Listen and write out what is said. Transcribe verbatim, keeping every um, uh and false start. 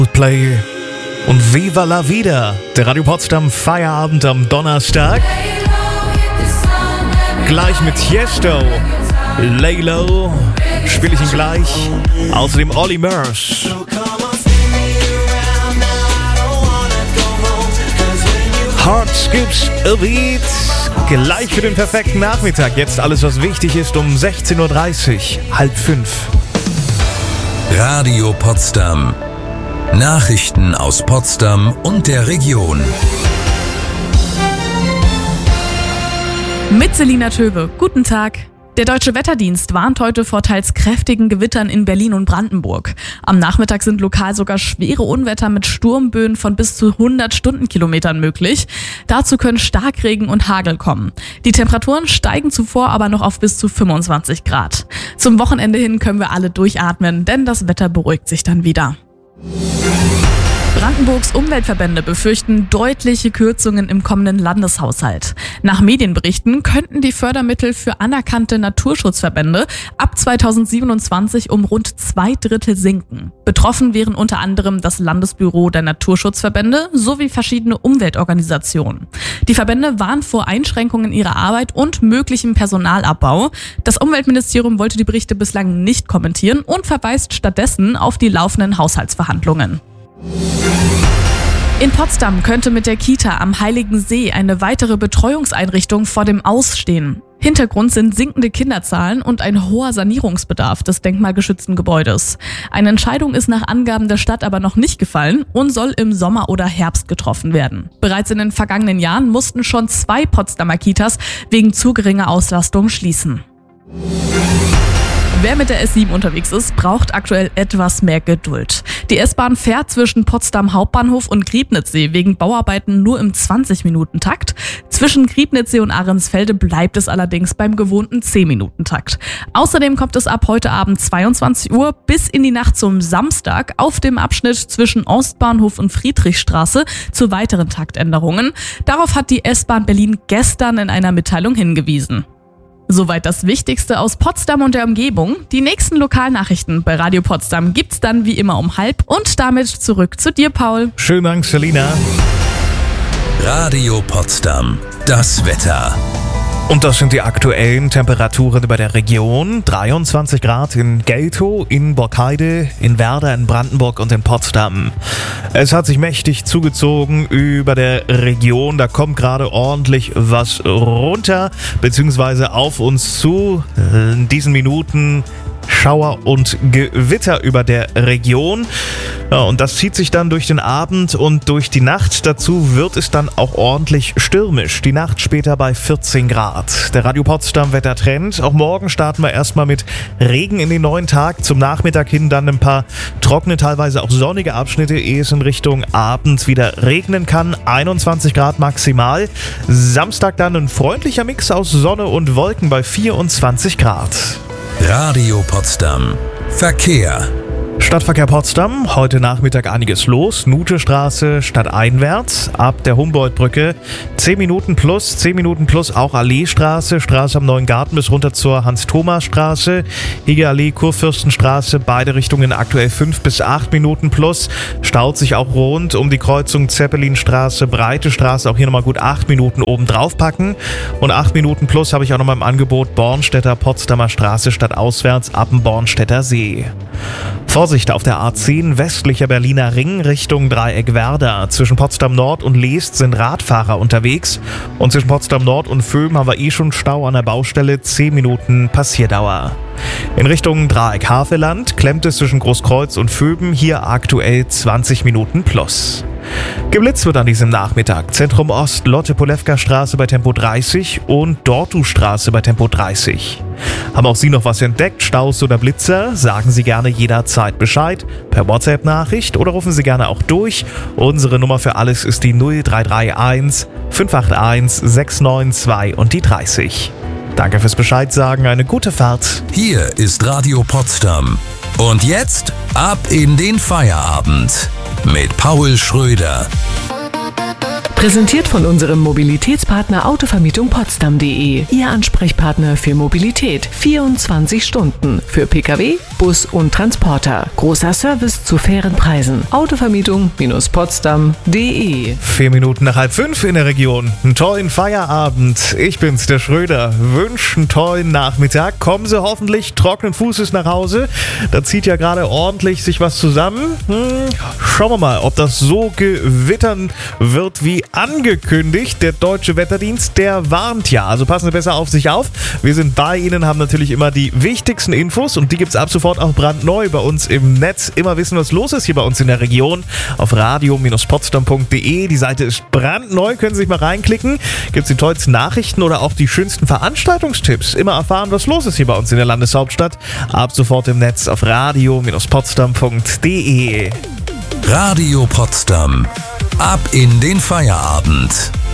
Play und Viva la Vida, der Radio Potsdam Feierabend am Donnerstag. Gleich mit Tiesto, Lay Low, spiele ich ihn gleich. Außerdem Olly Murs. Hard Skips a Beat. Gleich für den perfekten Nachmittag. Jetzt alles, was wichtig ist, um sechzehn Uhr dreißig, halb fünf. Radio Potsdam. Nachrichten aus Potsdam und der Region. Mit Selina Töbe. Guten Tag. Der Deutsche Wetterdienst warnt heute vor teils kräftigen Gewittern in Berlin und Brandenburg. Am Nachmittag sind lokal sogar schwere Unwetter mit Sturmböen von bis zu hundert Stundenkilometern möglich. Dazu können Starkregen und Hagel kommen. Die Temperaturen steigen zuvor aber noch auf bis zu fünfundzwanzig Grad. Zum Wochenende hin können wir alle durchatmen, denn das Wetter beruhigt sich dann wieder. Brandenburgs Umweltverbände befürchten deutliche Kürzungen im kommenden Landeshaushalt. Nach Medienberichten könnten die Fördermittel für anerkannte Naturschutzverbände ab zweitausendsiebenundzwanzig um rund zwei Drittel sinken. Betroffen wären unter anderem das Landesbüro der Naturschutzverbände sowie verschiedene Umweltorganisationen. Die Verbände warnen vor Einschränkungen ihrer Arbeit und möglichem Personalabbau. Das Umweltministerium wollte die Berichte bislang nicht kommentieren und verweist stattdessen auf die laufenden Haushaltsverhandlungen. In Potsdam könnte mit der Kita am Heiligen See eine weitere Betreuungseinrichtung vor dem Aus stehen. Hintergrund sind sinkende Kinderzahlen und ein hoher Sanierungsbedarf des denkmalgeschützten Gebäudes. Eine Entscheidung ist nach Angaben der Stadt aber noch nicht gefallen und soll im Sommer oder Herbst getroffen werden. Bereits in den vergangenen Jahren mussten schon zwei Potsdamer Kitas wegen zu geringer Auslastung schließen. Wer mit der S sieben unterwegs ist, braucht aktuell etwas mehr Geduld. Die S-Bahn fährt zwischen Potsdam Hauptbahnhof und Griebnitzsee wegen Bauarbeiten nur im zwanzig-Minuten-Takt. Zwischen Griebnitzsee und Ahrensfelde bleibt es allerdings beim gewohnten zehn-Minuten-Takt. Außerdem kommt es ab heute Abend zweiundzwanzig Uhr bis in die Nacht zum Samstag auf dem Abschnitt zwischen Ostbahnhof und Friedrichstraße zu weiteren Taktänderungen. Darauf hat die S-Bahn Berlin gestern in einer Mitteilung hingewiesen. Soweit das Wichtigste aus Potsdam und der Umgebung. Die nächsten Lokalnachrichten bei Radio Potsdam gibt's dann wie immer um halb und damit zurück zu dir, Paul. Schönen Dank, Selina. Radio Potsdam. Das Wetter. Und das sind die aktuellen Temperaturen über der Region. dreiundzwanzig Grad in Geltow, in Borkheide, in Werder, in Brandenburg und in Potsdam. Es hat sich mächtig zugezogen über der Region. Da kommt gerade ordentlich was runter, beziehungsweise auf uns zu. In diesen Minuten Schauer und Gewitter über der Region. Ja, und das zieht sich dann durch den Abend und durch die Nacht. Dazu wird es dann auch ordentlich stürmisch. Die Nacht später bei vierzehn Grad. Der Radio Potsdam Wettertrend. Auch morgen starten wir erstmal mit Regen in den neuen Tag. Zum Nachmittag hin dann ein paar trockene, teilweise auch sonnige Abschnitte, ehe es in Richtung Abend wieder regnen kann. einundzwanzig Grad maximal. Samstag dann ein freundlicher Mix aus Sonne und Wolken bei vierundzwanzig Grad. Radio Potsdam. Verkehr. Stadtverkehr Potsdam, heute Nachmittag einiges los. Nutestraße stadteinwärts, ab der Humboldtbrücke zehn Minuten plus, zehn Minuten plus auch Alleestraße, Straße am Neuen Garten bis runter zur Hans-Thomas-Straße, Hegeallee, Kurfürstenstraße, beide Richtungen aktuell fünf bis acht Minuten plus. Staut sich auch rund um die Kreuzung Zeppelinstraße, Breite Straße, auch hier nochmal gut acht Minuten oben drauf packen. Und acht Minuten plus habe ich auch nochmal im Angebot Bornstedter Potsdamer Straße stadtauswärts ab dem Bornstedter See. Vorsicht auf der A zehn westlicher Berliner Ring Richtung Dreieck Werder. Zwischen Potsdam Nord und Leest sind Radfahrer unterwegs. Und zwischen Potsdam Nord und Vöhm haben wir eh schon Stau an der Baustelle. zehn Minuten Passierdauer. In Richtung Dreieck Havelland klemmt es zwischen Großkreuz und Vöben. Hier aktuell zwanzig Minuten plus. Geblitzt wird an diesem Nachmittag Zentrum Ost, Lotte-Polewka-Straße bei Tempo dreißig und Dortu-Straße bei Tempo dreißig. Haben auch Sie noch was entdeckt, Staus oder Blitzer? Sagen Sie gerne jederzeit Bescheid, per WhatsApp-Nachricht oder rufen Sie gerne auch durch. Unsere Nummer für alles ist die null drei drei eins fünf acht eins sechs neun zwei und die dreißig. Danke fürs Bescheid sagen, eine gute Fahrt. Hier ist Radio Potsdam. Und jetzt ab in den Feierabend mit Paul Schröder. Präsentiert von unserem Mobilitätspartner Autovermietung Potsdam punkt de. Ihr Ansprechpartner für Mobilität. vierundzwanzig Stunden. Für Pkw, Bus und Transporter. Großer Service zu fairen Preisen. Autovermietung Potsdam punkt de. Vier Minuten nach halb fünf in der Region. Einen tollen Feierabend. Ich bin's, der Schröder. Wünsch einen tollen Nachmittag. Kommen Sie hoffentlich trockenen Fußes nach Hause. Da zieht ja gerade ordentlich sich was zusammen. Hm, schauen wir mal, ob das so gewittern wird wie angekündigt. Der Deutsche Wetterdienst, der warnt ja. Also passen Sie besser auf sich auf. Wir sind bei Ihnen, haben natürlich immer die wichtigsten Infos und die gibt's ab sofort auch brandneu bei uns im Netz. Immer wissen, was los ist hier bei uns in der Region auf radio Potsdam punkt de. Die Seite ist brandneu, können Sie sich mal reinklicken. Gibt's die tollsten Nachrichten oder auch die schönsten Veranstaltungstipps. Immer erfahren, was los ist hier bei uns in der Landeshauptstadt. Ab sofort im Netz auf radio Potsdam punkt de. Radio Potsdam. Ab in den Feierabend.